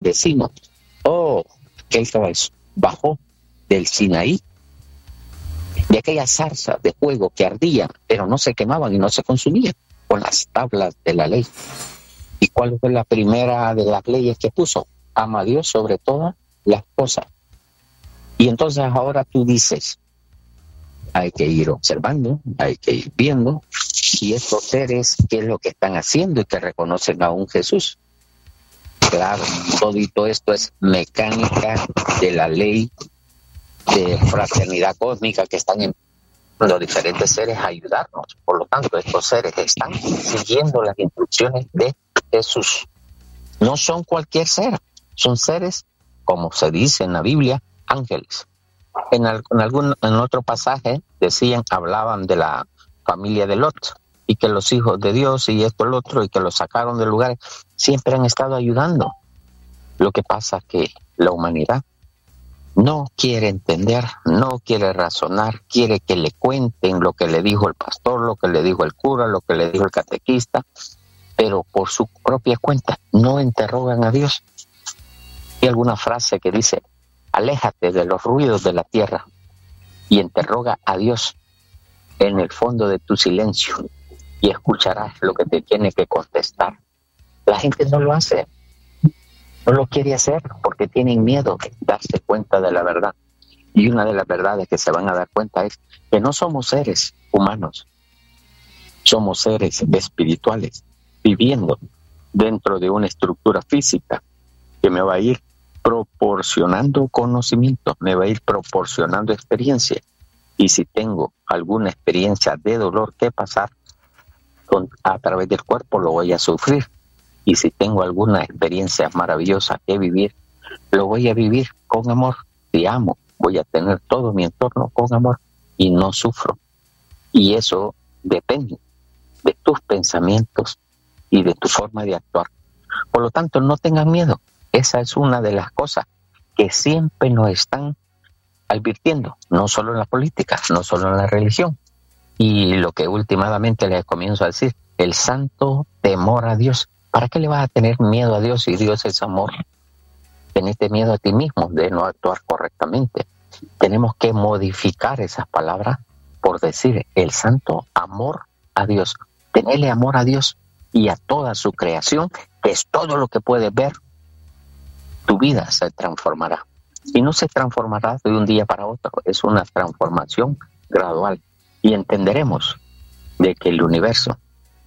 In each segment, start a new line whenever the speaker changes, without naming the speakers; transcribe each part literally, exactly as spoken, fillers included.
vecinos. Oh, ¿qué hizo eso? Bajó del Sinaí, de aquella zarza de fuego que ardía, pero no se quemaban y no se consumían, con las tablas de la ley. ¿Y cuál fue la primera de las leyes que puso? Ama a Dios sobre todas las cosas. Y entonces ahora tú dices, hay que ir observando, hay que ir viendo, y estos seres, ¿qué es lo que están haciendo y que reconocen a un Jesús? Claro, todito esto es mecánica de la ley de fraternidad cósmica que están en los diferentes seres a ayudarnos. Por lo tanto, estos seres están siguiendo las instrucciones de Jesús. No son cualquier ser, son seres, como se dice en la Biblia, ángeles. En, al, en algún en otro pasaje decían, hablaban de la familia de Lot y que los hijos de Dios y esto el otro y que los sacaron de lugares, siempre han estado ayudando. Lo que pasa es que la humanidad no quiere entender, no quiere razonar, quiere que le cuenten lo que le dijo el pastor, lo que le dijo el cura, lo que le dijo el catequista, pero por su propia cuenta no interrogan a Dios. Hay alguna frase que dice, aléjate de los ruidos de la tierra y interroga a Dios en el fondo de tu silencio y escucharás lo que te tiene que contestar. La gente no lo hace, no lo quiere hacer porque tienen miedo de darse cuenta de la verdad. Y una de las verdades que se van a dar cuenta es que no somos seres humanos, somos seres espirituales viviendo dentro de una estructura física que me va a ir proporcionando conocimiento, me va a ir proporcionando experiencia. Y si tengo alguna experiencia de dolor que pasar con, a través del cuerpo, lo voy a sufrir. Y si tengo alguna experiencia maravillosa que vivir, lo voy a vivir con amor. Si amo, voy a tener todo mi entorno con amor y no sufro. Y eso depende de tus pensamientos y de tu forma de actuar. Por lo tanto, no tengan miedo. Esa es una de las cosas que siempre nos están advirtiendo, no solo en la política, no solo en la religión. Y lo que últimamente les comienzo a decir, el santo temor a Dios. ¿Para qué le vas a tener miedo a Dios si Dios es amor? Tenete miedo a ti mismo de no actuar correctamente. Tenemos que modificar esas palabras por decir el santo amor a Dios. Tenerle amor a Dios y a toda su creación, que es todo lo que puedes ver. Tu vida se transformará. Y no se transformará de un día para otro, es una transformación gradual. Y entenderemos de que el universo,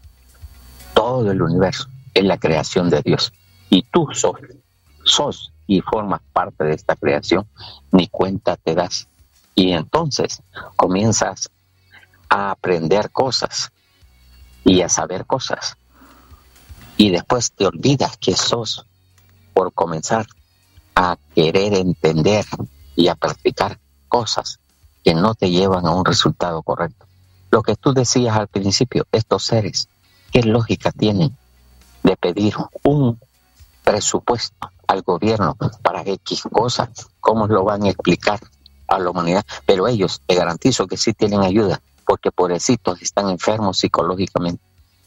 todo el universo, es la creación de Dios. Y tú sos, sos y formas parte de esta creación, ni cuenta te das. Y entonces comienzas a aprender cosas y a saber cosas. Y después te olvidas que sos por comenzar a querer entender y a practicar cosas que no te llevan a un resultado correcto. Lo que tú decías al principio, estos seres, ¿qué lógica tienen de pedir un presupuesto al gobierno para X cosas? ¿Cómo lo van a explicar a la humanidad? Pero ellos, te garantizo que sí tienen ayuda, porque pobrecitos están enfermos psicológicamente.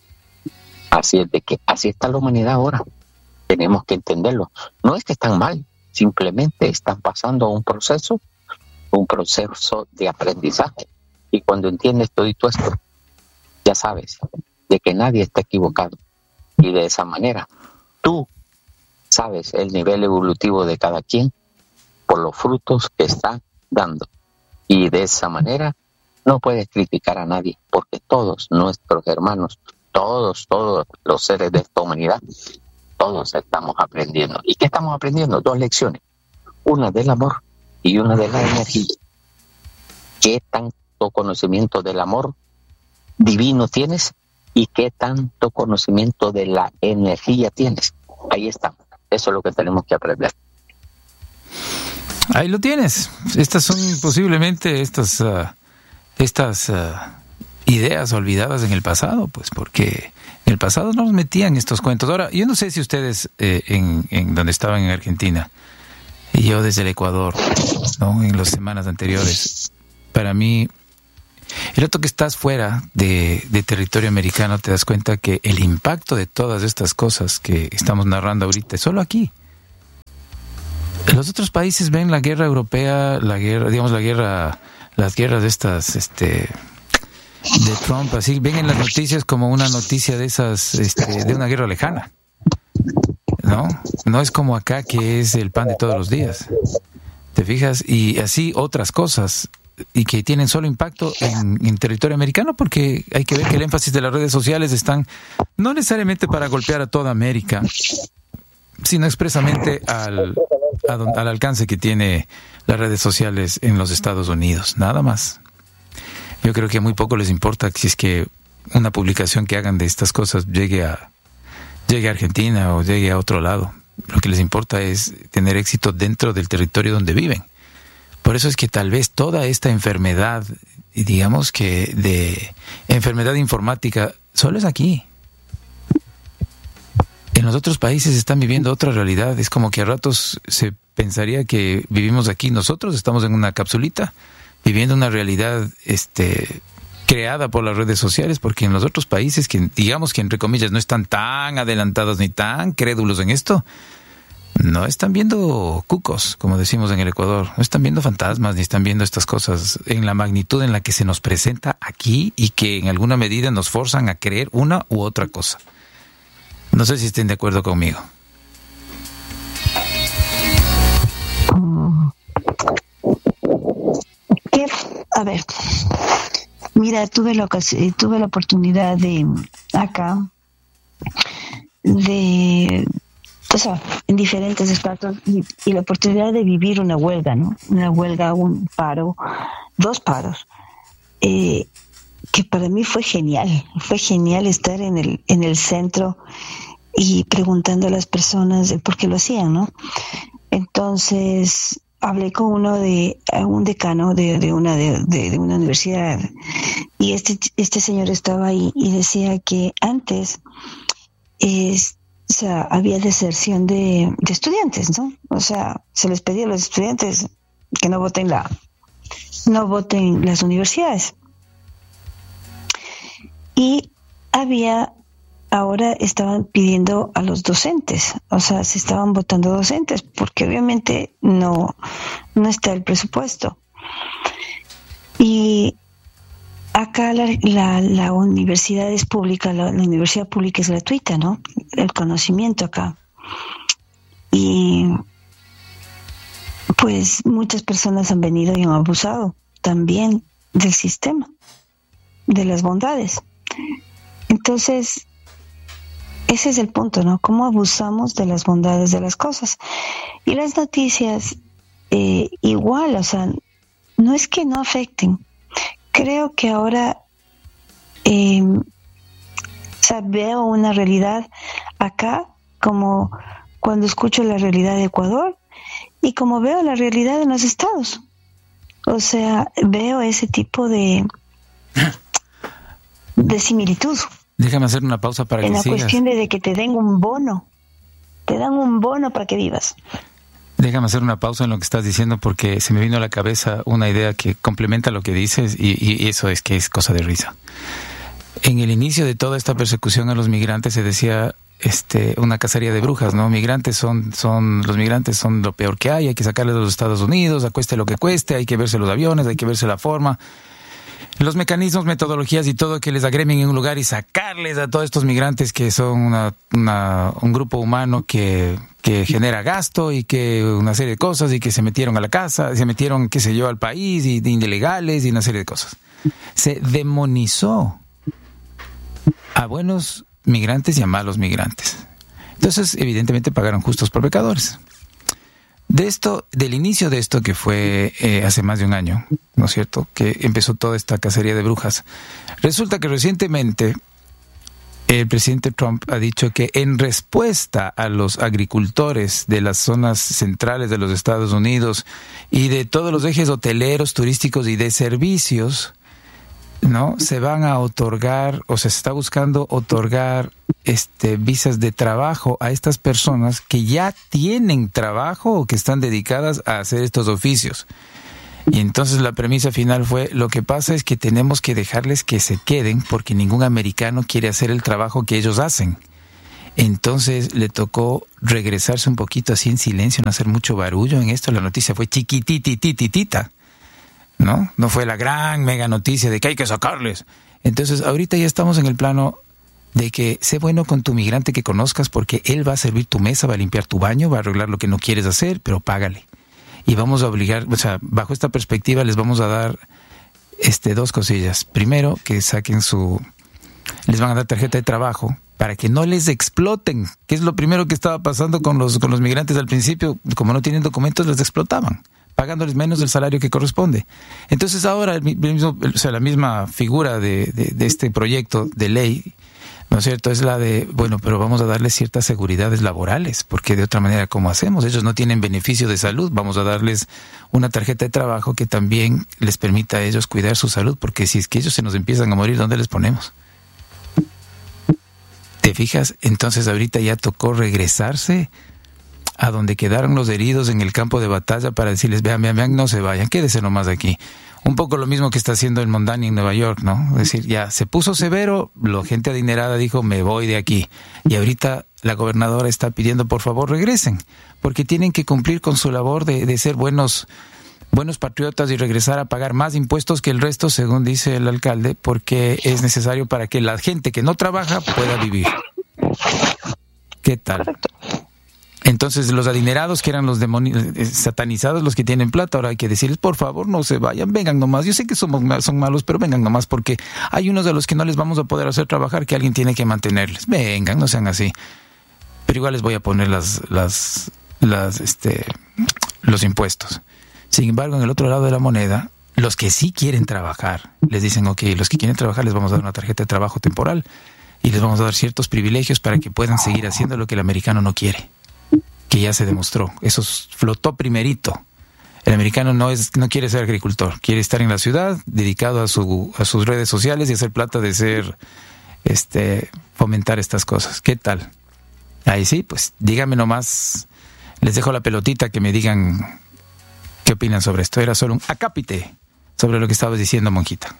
Así es de que así está la humanidad ahora. Tenemos que entenderlo. No es que están mal, simplemente están pasando un proceso, un proceso de aprendizaje. Y cuando entiendes todo esto, ya sabes de que nadie está equivocado. Y de esa manera, tú sabes el nivel evolutivo de cada quien por los frutos que está dando. Y de esa manera no puedes criticar a nadie, porque todos nuestros hermanos, todos, todos los seres de esta humanidad, todos estamos aprendiendo. ¿Y qué estamos aprendiendo? Dos lecciones. Una del amor y una de la energía. ¿Qué tanto conocimiento del amor divino tienes y qué tanto conocimiento de la energía tienes? Ahí está. Eso es lo que tenemos que aprender.
Ahí lo tienes. Estas son posiblemente estas, uh, estas uh, ideas olvidadas en el pasado, pues porque en el pasado no nos metían estos cuentos. Ahora, yo no sé si ustedes eh, en, en donde estaban en Argentina y yo desde el Ecuador, ¿no? En las semanas anteriores, para mí, el rato que estás fuera de, de territorio americano te das cuenta que el impacto de todas estas cosas que estamos narrando ahorita es solo aquí. los otros países ven la guerra europea, la guerra, digamos la guerra, las guerras de estas, este, de Trump, así ven en las noticias como una noticia de esas, este, de una guerra lejana, ¿no? No es como acá que es el pan de todos los días, ¿te fijas? Y así otras cosas y que tienen solo impacto en, en territorio americano, porque hay que ver que el énfasis de las redes sociales están no necesariamente para golpear a toda América, sino expresamente al, a don, al alcance que tiene las redes sociales en los Estados Unidos, nada más. Yo creo que a muy poco les importa si es que una publicación que hagan de estas cosas llegue a, llegue a Argentina o llegue a otro lado. Lo que les importa es tener éxito dentro del territorio donde viven. Por eso es que tal vez toda esta enfermedad, digamos que de enfermedad informática, solo es aquí. En los otros países están viviendo otra realidad. Es como que a ratos se pensaría que vivimos aquí. Nosotros estamos en una capsulita, viviendo una realidad este, creada por las redes sociales, porque en los otros países, que digamos que entre comillas no están tan adelantados ni tan crédulos en esto, no están viendo cucos, como decimos en el Ecuador, no están viendo fantasmas, ni están viendo estas cosas en la magnitud en la que se nos presenta aquí y que en alguna medida nos forzan a creer una u otra cosa. No sé si estén de acuerdo conmigo.
¿Qué? A ver, mira, tuve la ocasión, tuve la oportunidad de acá de, o sea, en diferentes estados y, y la oportunidad de vivir una huelga, ¿no? Una huelga, un paro, dos paros. Eh, que para mí fue genial, fue genial estar en el en el centro y preguntando a las personas de por qué lo hacían, ¿no? Entonces hablé con uno de un decano de, de una de, de, de una universidad y este este señor estaba ahí y decía que antes es, o sea, había deserción de, de estudiantes, ¿no? O sea, se les pedía a los estudiantes que no voten la no voten las universidades. Y había, ahora estaban pidiendo a los docentes, o sea, se estaban votando docentes, porque obviamente no, no está el presupuesto. Y acá la, la, la universidad es pública, la, la universidad pública es gratuita, ¿no? El conocimiento acá. Y pues muchas personas han venido y han abusado también del sistema, de las bondades. Entonces, ese es el punto, ¿no? Cómo abusamos de las bondades de las cosas. Y las noticias, eh, igual, o sea, no es que no afecten. Creo que ahora, eh, o sea, veo una realidad acá, como cuando escucho la realidad de Ecuador, y como veo la realidad en los estados. O sea, veo ese tipo de... de similitud.
Déjame hacer una pausa para que sigas.
En la cuestión de, de que te den un bono, te dan un bono para que vivas.
Déjame hacer una pausa en lo que estás diciendo porque se me vino a la cabeza una idea que complementa lo que dices y, y eso es que es cosa de risa. En el inicio de toda esta persecución a los migrantes se decía este una cacería de brujas, ¿no? Migrantes son son los migrantes son lo peor que hay, hay que sacarles de los Estados Unidos, cueste lo que cueste, hay que verse los aviones, hay que verse la forma. Los mecanismos, metodologías y todo que les agremen en un lugar y sacarles a todos estos migrantes que son una, una, un grupo humano que, que genera gasto y que una serie de cosas y que se metieron a la casa, se metieron, qué sé yo, al país y de ilegales y una serie de cosas. Se demonizó a buenos migrantes y a malos migrantes. Entonces, evidentemente pagaron justos por pecadores. De esto, del inicio de esto que fue eh, hace más de un año, ¿no es cierto?, que empezó toda esta cacería de brujas. Resulta que recientemente el presidente Trump ha dicho que en respuesta a los agricultores de las zonas centrales de los Estados Unidos y de todos los ejes hoteleros, turísticos y de servicios, ¿no?, se van a otorgar, o se está buscando otorgar este visas de trabajo a estas personas que ya tienen trabajo o que están dedicadas a hacer estos oficios. Y entonces la premisa final fue, lo que pasa es que tenemos que dejarles que se queden porque ningún americano quiere hacer el trabajo que ellos hacen. Entonces le tocó regresarse un poquito así en silencio, no hacer mucho barullo en esto. La noticia fue chiquititititita, ¿no? No fue la gran mega noticia de que hay que sacarles. Entonces ahorita ya estamos en el plano de que sé bueno con tu migrante que conozcas, porque él va a servir tu mesa, va a limpiar tu baño, va a arreglar lo que no quieres hacer, pero págale. Y vamos a obligar, o sea, bajo esta perspectiva les vamos a dar este dos cosillas. Primero, que saquen su... les van a dar tarjeta de trabajo para que no les exploten, que es lo primero que estaba pasando con los con los migrantes al principio. Como no tienen documentos, les explotaban, pagándoles menos del salario que corresponde. Entonces ahora, el mismo, o sea, la misma figura de, de, de este proyecto de ley, ¿no es cierto?, es la de, bueno, pero vamos a darles ciertas seguridades laborales, porque de otra manera, ¿cómo hacemos? Ellos no tienen beneficio de salud, vamos a darles una tarjeta de trabajo que también les permita a ellos cuidar su salud, porque si es que ellos se nos empiezan a morir, ¿dónde les ponemos? ¿Te fijas? Entonces ahorita ya tocó regresarse a donde quedaron los heridos en el campo de batalla para decirles, vean, vean, vean, no se vayan, quédense nomás aquí. Un poco lo mismo que está haciendo el Mondani en Nueva York, ¿no? Es decir, ya se puso severo, la gente adinerada dijo, me voy de aquí. Y ahorita la gobernadora está pidiendo, por favor, regresen, porque tienen que cumplir con su labor de, de ser buenos, buenos patriotas y regresar a pagar más impuestos que el resto, según dice el alcalde, porque es necesario para que la gente que no trabaja pueda vivir. ¿Qué tal? Correcto. Entonces los adinerados, que eran los demonios satanizados, los que tienen plata, ahora hay que decirles, por favor, no se vayan, vengan nomás. Yo sé que somos son malos, pero vengan nomás, porque hay unos de los que no les vamos a poder hacer trabajar, que alguien tiene que mantenerles. Vengan, no sean así. Pero igual les voy a poner las, las, las, este, los impuestos. Sin embargo, en el otro lado de la moneda, los que sí quieren trabajar, les dicen, ok, los que quieren trabajar les vamos a dar una tarjeta de trabajo temporal y les vamos a dar ciertos privilegios para que puedan seguir haciendo lo que el americano no quiere, que ya se demostró. Eso flotó primerito. El americano no es no quiere ser agricultor, quiere estar en la ciudad, dedicado a su a sus redes sociales y hacer plata de ser, este, fomentar estas cosas. ¿Qué tal? Ahí sí, pues díganme nomás, les dejo la pelotita, que me digan qué opinan sobre esto. Era solo un acápite sobre lo que estabas diciendo, monjita.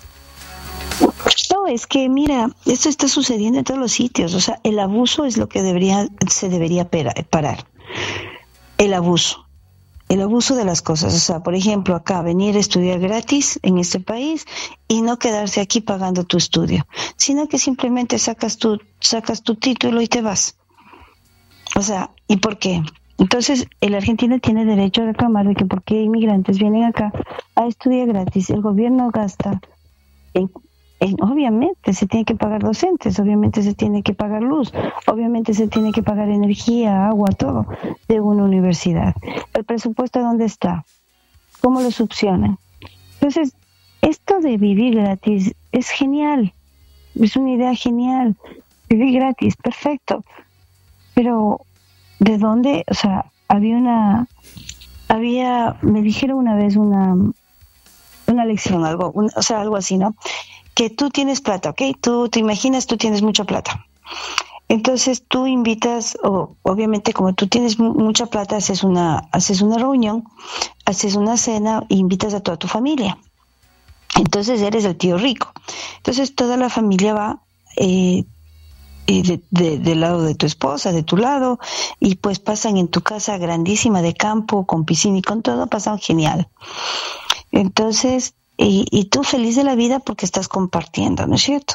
No, es que mira, esto está sucediendo en todos los sitios. O sea, el abuso es lo que debería se debería parar. El abuso. El abuso de las cosas. O sea, por ejemplo, acá venir a estudiar gratis en este país y no quedarse aquí pagando tu estudio, sino que simplemente sacas tu, sacas tu título y te vas. O sea, ¿y por qué? Entonces, el argentino tiene derecho a reclamar de que por qué inmigrantes vienen acá a estudiar gratis. El gobierno gasta en En, obviamente se tiene que pagar docentes, obviamente se tiene que pagar luz, obviamente se tiene que pagar energía, agua, todo de una universidad. ¿El presupuesto dónde está? ¿Cómo lo succionan? Entonces, esto de vivir gratis es genial, es una idea genial. Vivir gratis, perfecto. Pero, ¿de dónde? O sea, había una, había, me dijeron una vez una, una lección, algo, un, o sea, algo así, ¿no? Que tú tienes plata, ¿ok? Tú te imaginas, tú tienes mucha plata. Entonces tú invitas, o obviamente como tú tienes mucha plata, haces una, haces una reunión, haces una cena e invitas a toda tu familia. Entonces eres el tío rico. Entonces toda la familia va eh, de, de, del lado de tu esposa, de tu lado, y pues pasan en tu casa grandísima de campo, con piscina y con todo, pasan genial. Entonces... Y, y tú feliz de la vida porque estás compartiendo, ¿no es cierto?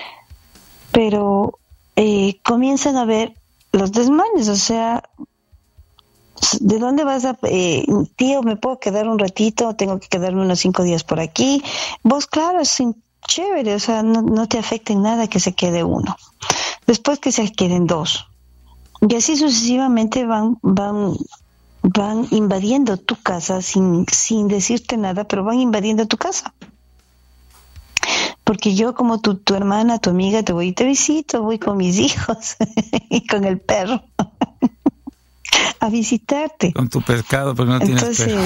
Pero eh, comienzan a ver los desmanes, o sea, ¿de dónde vas a...? Eh, tío, ¿me puedo quedar un ratito? Tengo que quedarme unos cinco días por aquí. Vos, claro, es chévere, o sea, no, no te afecta en nada que se quede uno. Después que se queden dos. Y así sucesivamente van... van van invadiendo tu casa sin, sin decirte nada, pero van invadiendo tu casa. Porque yo, como tu, tu hermana, tu amiga, te voy y te visito, voy con mis hijos y con el perro a visitarte.
Con tu pescado, porque no tienes perro.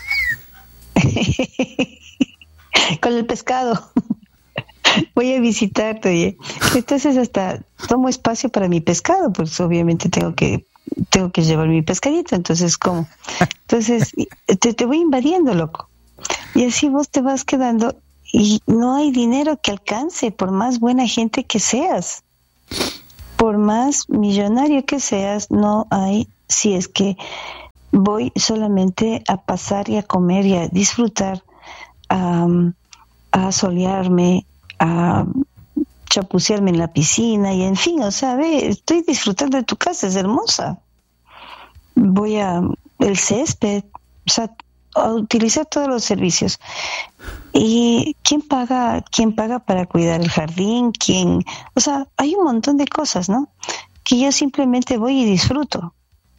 Con el pescado. Voy a visitarte, oye. Entonces hasta tomo espacio para mi pescado, pues obviamente tengo que tengo que llevar mi pescadito, entonces ¿cómo? Entonces te, te voy invadiendo, loco. Y así vos te vas quedando y no hay dinero que alcance por más buena gente que seas. por más millonario que seas, no hay, si es que voy solamente a pasar y a comer y a disfrutar, a, a solearme, a chapucearme en la piscina y en fin, o sea, ve, estoy disfrutando de tu casa, es hermosa. Voy a el césped, o sea, a utilizar todos los servicios. ¿Y quién paga, quién paga para cuidar el jardín? ¿Quién? O sea, hay un montón de cosas, ¿no? Que yo simplemente voy y disfruto.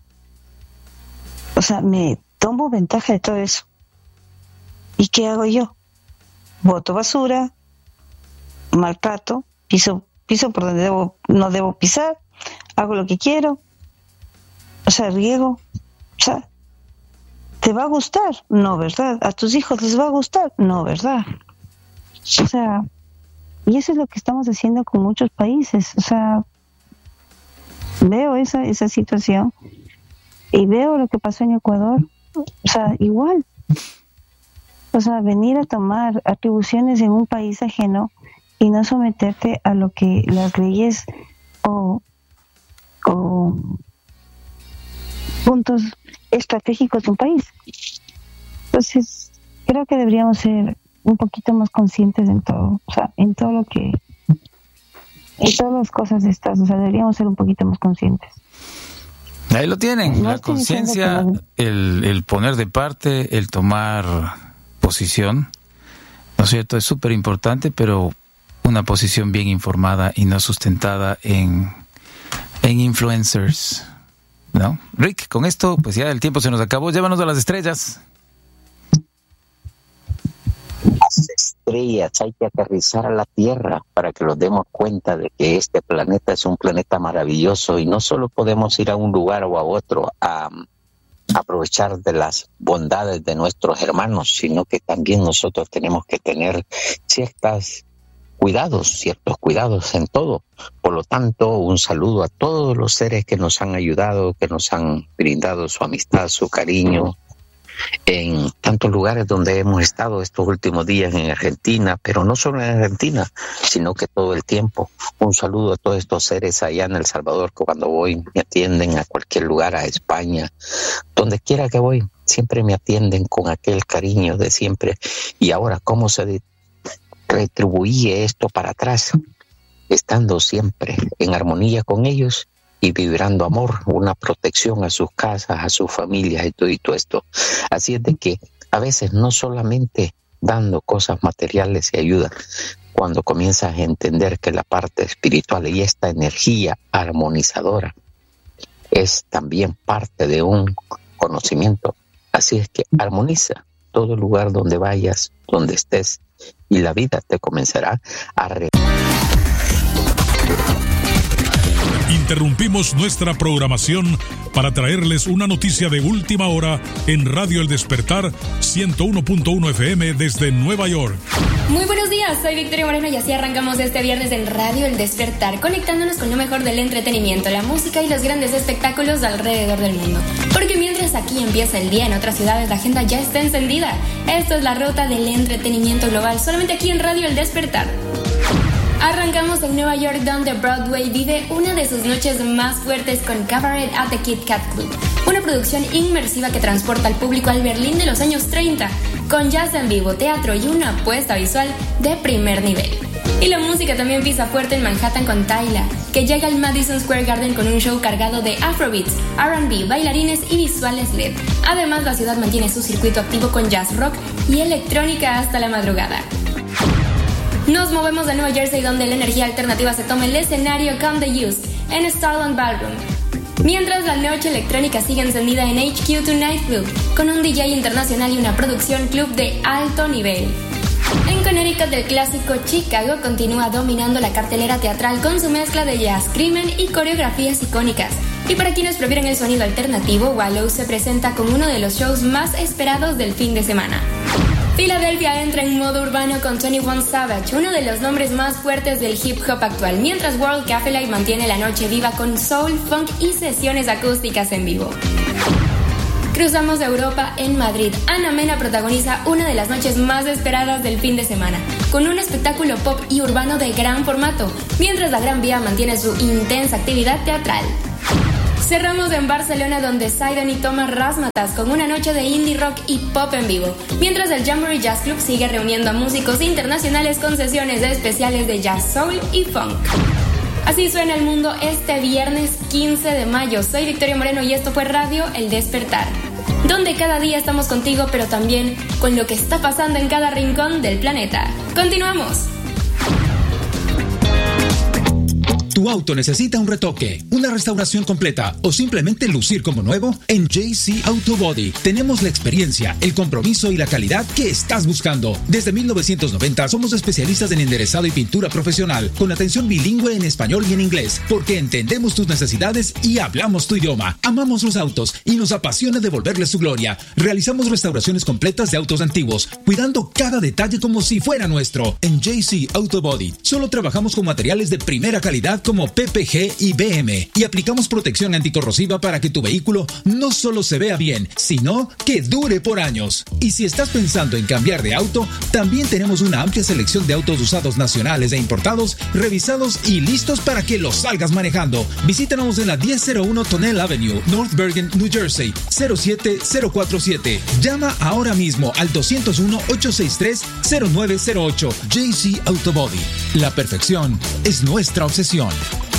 O sea, me tomo ventaja de todo eso. ¿Y qué hago yo? Boto basura, maltrato, piso, piso por donde debo, no debo pisar, hago lo que quiero, o sea, riego, o sea, ¿te va a gustar? No, ¿verdad? ¿A tus hijos les va a gustar? No, ¿verdad? O sea, y eso es lo que estamos haciendo con muchos países, o sea, veo esa, esa situación y veo lo que pasó en Ecuador, o sea, igual. O sea, venir a tomar atribuciones en un país ajeno y no someterte a lo que las leyes o, o puntos estratégicos de un país. Entonces, creo que deberíamos ser un poquito más conscientes en todo, o sea, en todo lo que, en todas las cosas estas, o sea, deberíamos ser un poquito más conscientes.
Ahí lo tienen,
no
la conciencia, no... el, el poner de parte, el tomar posición, ¿no es cierto? Es súper importante, pero una posición bien informada y no sustentada en, en influencers, ¿no? Rick, con esto, pues ya el tiempo se nos acabó, llévanos a las estrellas.
Las estrellas, hay que aterrizar a la Tierra para que nos demos cuenta de que este planeta es un planeta maravilloso y no solo podemos ir a un lugar o a otro a aprovechar de las bondades de nuestros hermanos, sino que también nosotros tenemos que tener ciertos cuidados, ciertos cuidados en todo. Por lo tanto, un saludo a todos los seres que nos han ayudado, que nos han brindado su amistad, su cariño, en tantos lugares donde hemos estado estos últimos días en Argentina, pero no solo en Argentina, sino que todo el tiempo. Un saludo a todos estos seres allá en El Salvador, que cuando voy me atienden, a cualquier lugar, a España, donde quiera que voy, siempre me atienden con aquel cariño de siempre. Y ahora, ¿cómo se retribuye esto para atrás? Estando siempre en armonía con ellos y vibrando amor, una protección a sus casas, a sus familias y todo, y todo esto. Así es de que a veces no solamente dando cosas materiales y ayuda, cuando comienzas a entender que la parte espiritual y esta energía armonizadora es también parte de un conocimiento. Así es que armoniza todo lugar donde vayas, donde estés, y la vida te comenzará a re-
Interrumpimos nuestra programación para traerles una noticia de última hora en Radio El Despertar ciento uno punto uno F M desde Nueva York.
Muy buenos días, soy Victoria Moreno y así arrancamos este viernes en Radio El Despertar, conectándonos con lo mejor del entretenimiento, la música y los grandes espectáculos alrededor del mundo. Porque mientras aquí empieza el día, en otras ciudades la agenda ya está encendida. Esto es la ruta del entretenimiento global, solamente aquí en Radio El Despertar. Arrancamos en Nueva York, donde Broadway vive una de sus noches más fuertes con Cabaret at the Kit Kat Club, una producción inmersiva que transporta al público al Berlín de los años treinta, con jazz en vivo, teatro y una apuesta visual de primer nivel. Y la música también pisa fuerte en Manhattan con Tyla, que llega al Madison Square Garden con un show cargado de afrobeats, R and B, bailarines y visuales L E D. Además, la ciudad mantiene su circuito activo con jazz rock y electrónica hasta la madrugada. Nos movemos a Nueva Jersey, donde la energía alternativa se toma el escenario con The Used en Starland Ballroom, mientras la noche electrónica sigue encendida en H Q dos Nightclub con un D J internacional y una producción club de alto nivel. En Connecticut, el clásico Chicago continúa dominando la cartelera teatral con su mezcla de jazz, crimen y coreografías icónicas. Y para quienes prefieren el sonido alternativo, Wallow se presenta con uno de los shows más esperados del fin de semana. Filadelfia entra en modo urbano con veintiuno Savage, uno de los nombres más fuertes del hip hop actual, mientras World Cafe Live mantiene la noche viva con soul, funk y sesiones acústicas en vivo. Cruzamos Europa en Madrid. Ana Mena protagoniza una de las noches más esperadas del fin de semana, con un espectáculo pop y urbano de gran formato, mientras la Gran Vía mantiene su intensa actividad teatral. Cerramos en Barcelona, donde Sidon y Thomas Razmataz con una noche de indie rock y pop en vivo, mientras el Jamboree Jazz Club sigue reuniendo a músicos internacionales con sesiones especiales de jazz, soul y funk. Así suena el mundo este viernes quince de mayo. Soy Victoria Moreno y esto fue Radio El Despertar, donde cada día estamos contigo, pero también con lo que está pasando en cada rincón del planeta. ¡Continuamos!
¿Tu auto necesita un retoque, una restauración completa o simplemente lucir como nuevo? En J C Auto Body tenemos la experiencia, el compromiso y la calidad que estás buscando. Desde mil novecientos noventa somos especialistas en enderezado y pintura profesional, con atención bilingüe en español y en inglés, porque entendemos tus necesidades y hablamos tu idioma. Amamos los autos y nos apasiona devolverles su gloria. Realizamos restauraciones completas de autos antiguos, cuidando cada detalle como si fuera nuestro. En J C Auto Body solo trabajamos con materiales de primera calidad como P P G y B M, y aplicamos protección anticorrosiva para que tu vehículo no solo se vea bien, sino que dure por años. Y si estás pensando en cambiar de auto, también tenemos una amplia selección de autos usados nacionales e importados, revisados y listos para que los salgas manejando. Visítanos en la diez cero uno Tonnelle Avenue, North Bergen, New Jersey, cero siete cero cuatro siete. Llama ahora mismo al dos cero uno, ocho seis tres, cero nueve cero ocho. J C Auto Body. La perfección es nuestra obsesión.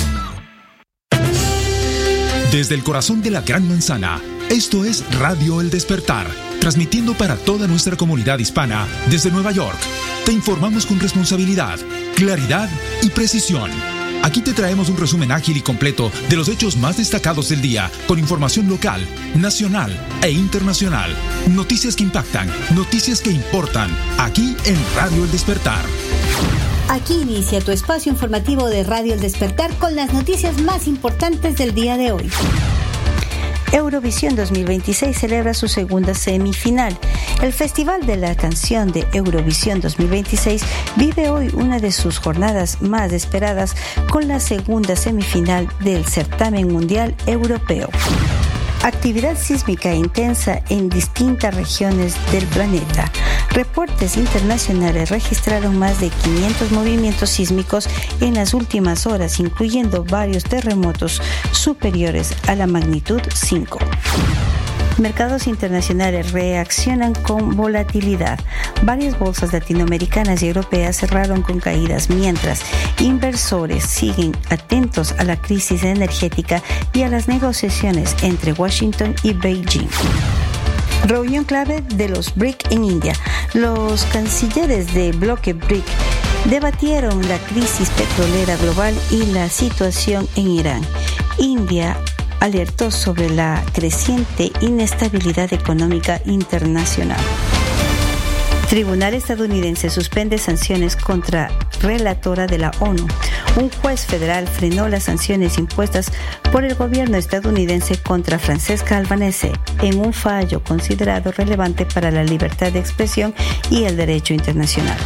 Desde el corazón de la Gran Manzana, esto es Radio El Despertar, transmitiendo para toda nuestra comunidad hispana desde Nueva York. Te informamos con responsabilidad, claridad y precisión. Aquí te traemos un resumen ágil y completo de los hechos más destacados del día, con información local, nacional e internacional. Noticias que impactan, noticias que importan, aquí en Radio El Despertar.
Aquí inicia tu espacio informativo de Radio El Despertar con las noticias más importantes del día de hoy. Eurovisión dos mil veintiséis celebra su segunda semifinal. El Festival de la Canción de Eurovisión dos mil veintiséis vive hoy una de sus jornadas más esperadas con la segunda semifinal del certamen mundial europeo. Actividad sísmica intensa en distintas regiones del planeta. Reportes internacionales registraron más de quinientos movimientos sísmicos en las últimas horas, incluyendo varios terremotos superiores a la magnitud cinco. Mercados internacionales reaccionan con volatilidad. Varias bolsas latinoamericanas y europeas cerraron con caídas, mientras inversores siguen atentos a la crisis energética y a las negociaciones entre Washington y Beijing. Reunión clave de los B R I C en India. Los cancilleres de bloque B R I C debatieron la crisis petrolera global y la situación en Irán. India alertó sobre la creciente inestabilidad económica internacional. Tribunal estadounidense suspende sanciones contra relatora de la ONU. Un juez federal frenó las sanciones impuestas por el gobierno estadounidense contra Francesca Albanese en un fallo considerado relevante para la libertad de expresión y el derecho internacional.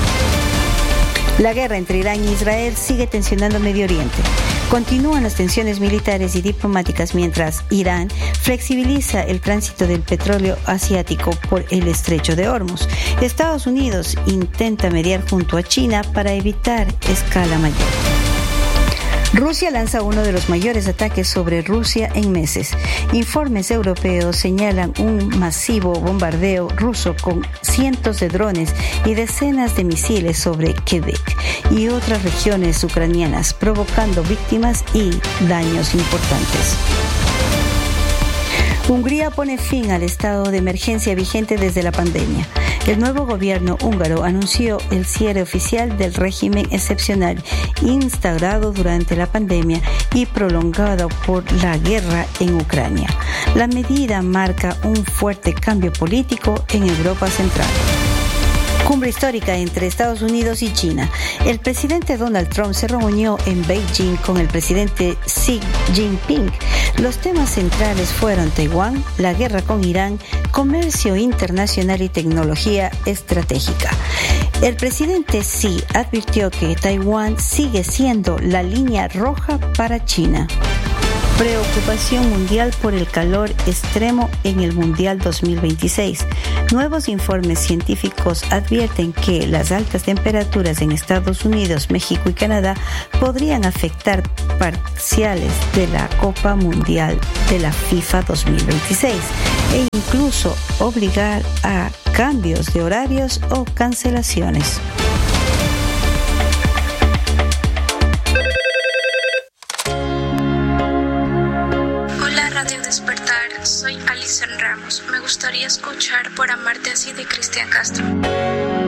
La guerra entre Irán y Israel sigue tensionando Medio Oriente. Continúan las tensiones militares y diplomáticas mientras Irán flexibiliza el tránsito del petróleo asiático por el estrecho de Hormuz. Estados Unidos intenta mediar junto a China para evitar escala mayor. Rusia lanza uno de los mayores ataques sobre Rusia en meses. Informes europeos señalan un masivo bombardeo ruso con cientos de drones y decenas de misiles sobre Quebec y otras regiones ucranianas, provocando víctimas y daños importantes. Hungría pone fin al estado de emergencia vigente desde la pandemia. El nuevo gobierno húngaro anunció el cierre oficial del régimen excepcional instaurado durante la pandemia y prolongado por la guerra en Ucrania. La medida marca un fuerte cambio político en Europa Central. Cumbre histórica entre Estados Unidos y China. El presidente Donald Trump se reunió en Beijing con el presidente Xi Jinping. Los temas centrales fueron Taiwán, la guerra con Irán, comercio internacional y tecnología estratégica. El presidente Xi advirtió que Taiwán sigue siendo la línea roja para China. Preocupación mundial por el calor extremo en el Mundial dos mil veintiséis. Nuevos informes científicos advierten que las altas temperaturas en Estados Unidos, México y Canadá podrían afectar parciales de la Copa Mundial de la FIFA dos mil veintiséis e incluso obligar a cambios de horarios o cancelaciones.
Soy Alison Ramos. Me gustaría escuchar Por amarte así de Cristian Castro.